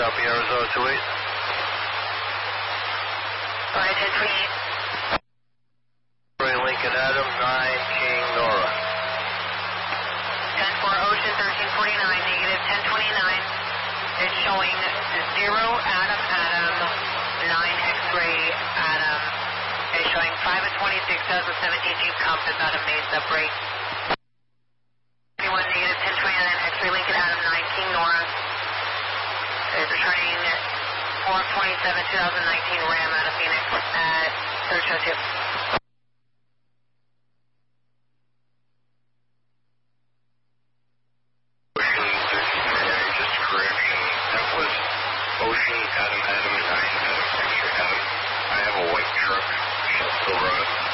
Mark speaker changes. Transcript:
Speaker 1: Copy, Arizona 28.
Speaker 2: Alright, 1028.
Speaker 1: Lincoln Adam, 9 King Nora.
Speaker 2: 10-4 Ocean, 1349, negative 1029. It's showing 0 Adam Adam, 9 X-ray Adam. It's showing 5 of 26, 2017 Jeep Compass out of Mesa, break. 21, negative 1029, X-ray Lincoln Adam, 9 King Nora. It's returning 4 of 27, 2019 Ram out of Phoenix at 302.
Speaker 1: Just a correction. That was Ocean Adam Adam 9 Adam X-ray Adam. I have a white truck. Still running.